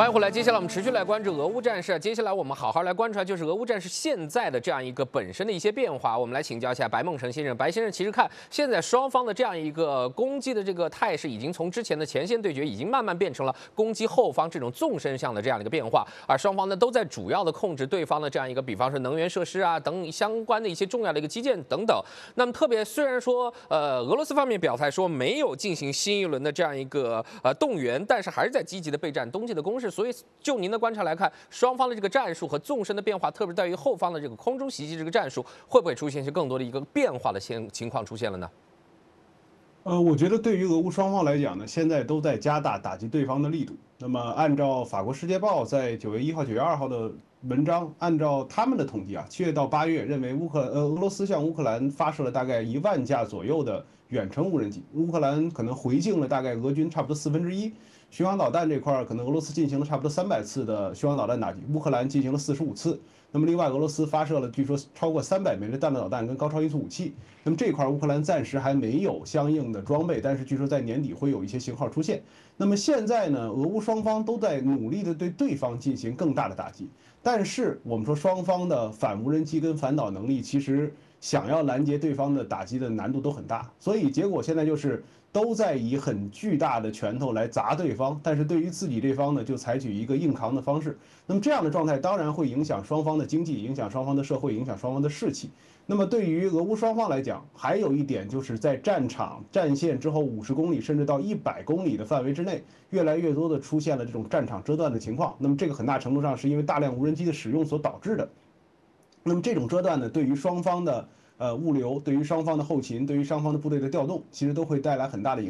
欢迎回来，接下来我们持续来关注俄乌战事。接下来我们好好来观察，就是俄乌战事现在的这样一个本身的一些变化。我们来请教一下白梦辰先生。白先生，其实看现在双方的这样一个攻击的这个态势，已经从之前的前线对决，已经慢慢变成了攻击后方这种纵深向的这样的一个变化。而双方呢，都在主要的控制对方的这样一个，比方说能源设施啊等相关的一些重要的一个基建等等。那么特别虽然说俄罗斯方面表态说没有进行新一轮的这样一个动员，但是还是在积极的备战冬季的攻势。所以就您的观察来看，双方的这个战术和纵深的变化，特别在于后方的这个空中袭击这个战术，会不会出现一些更多的一个变化的情况出现了呢？ 我觉得对于俄乌双方来讲呢，现在都在加大打击对方的力度。那么，按照法国《世界报》在9月1号、9月2号的文章，按照他们的统计啊，7月到8月，认为俄罗斯向乌克兰发射了大概1万架左右的远程无人机，乌克兰可能回敬了大概俄军差不多1/4。巡航导弹这块儿，可能俄罗斯进行了差不多300次的巡航导弹打击，乌克兰进行了45次。那么另外，俄罗斯发射了据说超过300枚的弹道导弹跟高超音速武器。那么这块乌克兰暂时还没有相应的装备，但是据说在年底会有一些型号出现。那么现在呢，俄乌双方都在努力的对对方进行更大的打击，但是我们说双方的反无人机跟反导能力，其实想要拦截对方的打击的难度都很大，所以结果现在就是都在以很巨大的拳头来砸对方，但是对于自己这方呢，就采取一个硬扛的方式。那么这样的状态当然会影响双方的经济，影响双方的社会，影响双方的士气。那么对于俄乌双方来讲，还有一点就是在战场战线之后50公里甚至到100公里的范围之内，越来越多的出现了这种战场遮断的情况。那么这个很大程度上是因为大量无人机的使用所导致的。那么这种遮断呢，对于双方的物流，对于双方的后勤，对于双方的部队的调动，其实都会带来很大的影响。